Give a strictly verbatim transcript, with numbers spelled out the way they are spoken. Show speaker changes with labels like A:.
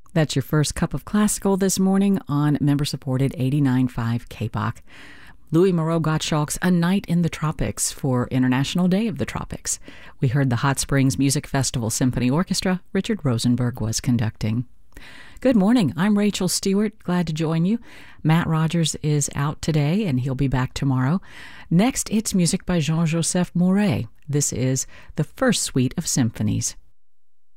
A: That's your first cup of classical this morning on member-supported eighty-nine point five K B O C. Louis Moreau Gottschalk's A Night in the Tropics for International Day of the Tropics. We heard the Hot Springs Music Festival Symphony Orchestra. Richard Rosenberg was conducting. Good morning. I'm Rachel Stewart. Glad to join you. Matt Rogers is out today, and he'll be back tomorrow. Next, it's music by Jean-Joseph Mouret. This is the first suite of symphonies.